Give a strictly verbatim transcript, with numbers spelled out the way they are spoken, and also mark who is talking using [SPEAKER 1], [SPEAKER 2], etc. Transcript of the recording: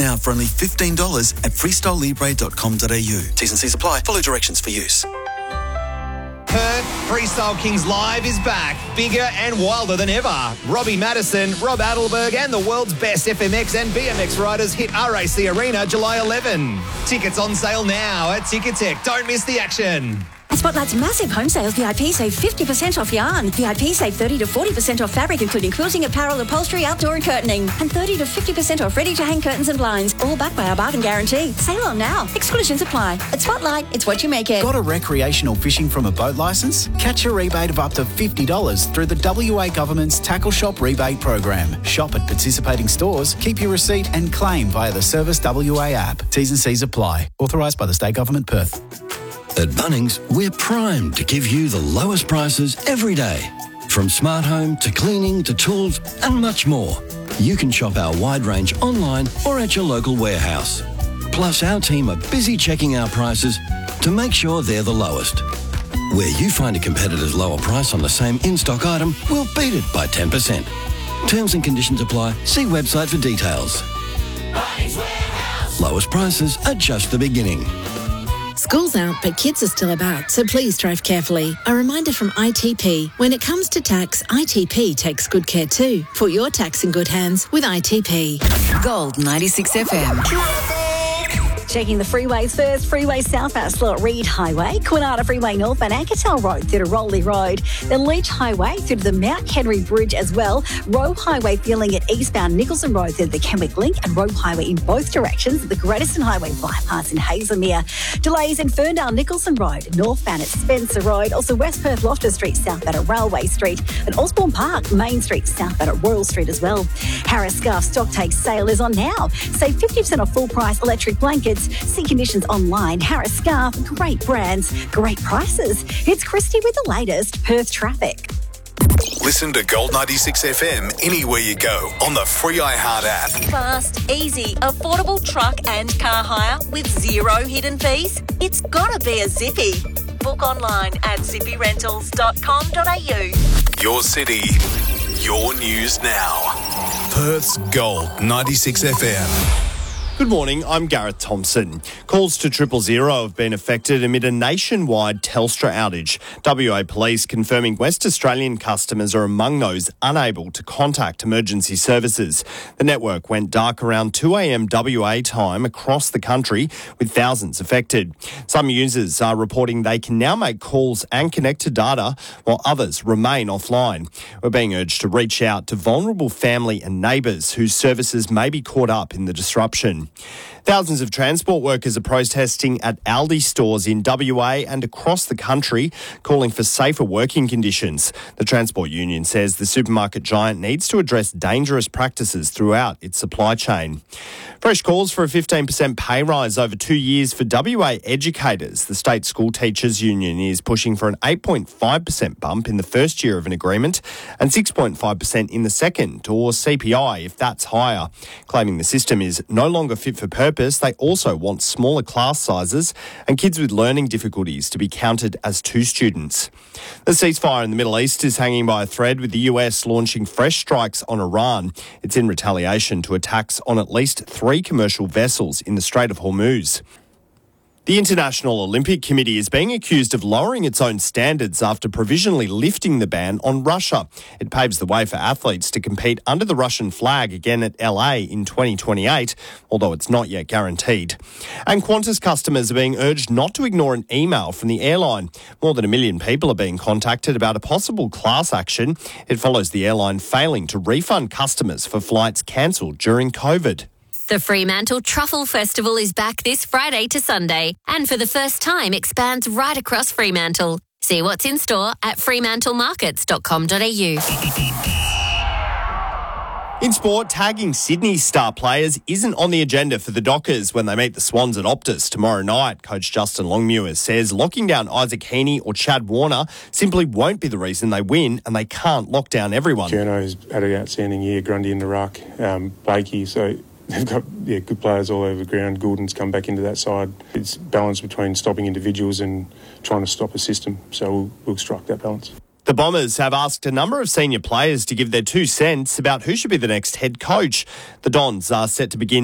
[SPEAKER 1] Now for only fifteen dollars at freestyle libre dot com dot a u. T's and C's apply. Follow directions for use.
[SPEAKER 2] Perth Freestyle Kings Live is back, bigger and wilder than ever. Robbie Madison, Rob Adelberg and the world's best F M X and B M X riders hit R A C Arena July eleventh. Tickets on sale now at Ticketek. Don't miss the action.
[SPEAKER 3] Spotlight's massive home sales. V I P save fifty percent off yarn. V I P save thirty to forty percent off fabric, including quilting, apparel, upholstery, outdoor and curtaining. And thirty to fifty percent off ready-to-hang curtains and blinds. All backed by our bargain guarantee. Sale on now. Exclusions apply. At Spotlight, it's what you make it.
[SPEAKER 4] Got a recreational fishing from a boat licence? Catch a rebate of up to fifty dollars through the W A Government's Tackle Shop rebate program. Shop at participating stores, keep your receipt and claim via the Service W A app. T's and C's apply. Authorised by the State Government, Perth.
[SPEAKER 5] At Bunnings, we're primed to give you the lowest prices every day. From smart home to cleaning to tools and much more. You can shop our wide range online or at your local warehouse. Plus, our team are busy checking our prices to make sure they're the lowest. Where you find a competitor's lower price on the same in-stock item, we'll beat it by ten percent. Terms and conditions apply. See website for details.
[SPEAKER 6] Bunnings Warehouse.
[SPEAKER 5] Lowest prices are just the beginning.
[SPEAKER 7] School's out, but kids are still about, so please drive carefully. A reminder from I T P. When it comes to tax, I T P takes good care too. Put your tax in good hands with I T P.
[SPEAKER 8] Gold ninety-six F M.
[SPEAKER 3] Checking the freeways first. Freeway south at Slot Reed Highway, Quinata Freeway north and Ankertel Road through to Rolly Road. Then Leach Highway through to the Mount Henry Bridge as well. Roe Highway feeling at eastbound Nicholson Road through to the Kenwick Link and Roe Highway in both directions at the Greateston Highway bypass in Hazelmere. Delays in Ferndale Nicholson Road, northbound at Spencer Road. Also West Perth Loftus Street southbound at Railway Street and Osborne Park Main Street southbound at Royal Street as well. Harris Scarf stock take sale is on now. Save fifty percent off full price electric blankets. See conditions online. Harris Scarf, great brands, great prices. It's Christy with the latest Perth traffic.
[SPEAKER 9] Listen to Gold ninety-six F M anywhere you go on the free iHeart app.
[SPEAKER 10] Fast, easy, affordable truck and car hire with zero hidden fees. It's gotta be a Zippy. Book online at zippy rentals dot com dot a u.
[SPEAKER 9] Your city, your news now. Perth's Gold ninety-six F M.
[SPEAKER 11] Good morning, I'm Gareth Thompson. Calls to triple zero have been affected amid a nationwide Telstra outage. W A Police confirming West Australian customers are among those unable to contact emergency services. The network went dark around two a m W A time across the country, with thousands affected. Some users are reporting they can now make calls and connect to data, while others remain offline. We're being urged to reach out to vulnerable family and neighbours whose services may be caught up in the disruption. Thousands of transport workers are protesting at Aldi stores in W A and across the country, calling for safer working conditions. The Transport Union says the supermarket giant needs to address dangerous practices throughout its supply chain. Fresh calls for a fifteen percent pay rise over two years for W A educators. The State School Teachers Union is pushing for an eight point five percent bump in the first year of an agreement and six point five percent in the second, or C P I if that's higher. Claiming the system is no longer fit for purpose, they also want smaller class sizes and kids with learning difficulties to be counted as two students. The ceasefire in the Middle East is hanging by a thread, with the U S launching fresh strikes on Iran. It's in retaliation to attacks on at least three commercial vessels in the Strait of Hormuz. The International Olympic Committee is being accused of lowering its own standards after provisionally lifting the ban on Russia. It paves the way for athletes to compete under the Russian flag again at L A in twenty twenty-eight, although it's not yet guaranteed. And Qantas customers are being urged not to ignore an email from the airline. More than a million people are being contacted about a possible class action. It follows the airline failing to refund customers for flights cancelled during COVID.
[SPEAKER 12] The Fremantle Truffle Festival is back this Friday to Sunday and for the first time expands right across Fremantle. See what's in store at fremantle markets dot com dot a u.
[SPEAKER 11] In sport, tagging Sydney's star players isn't on the agenda for the Dockers when they meet the Swans at Optus tomorrow night. Coach Justin Longmuir says locking down Isaac Heaney or Chad Warner simply won't be the reason they win, and they can't lock down everyone.
[SPEAKER 13] Journo's had an outstanding year, Grundy in the ruck, um, Bakey, so they've got yeah, good players all over the ground. Goulden's come back into that side. It's balance between stopping individuals and trying to stop a system, so we'll, we'll strike that balance.
[SPEAKER 11] The Bombers have asked a number of senior players to give their two cents about who should be the next head coach. The Dons are set to begin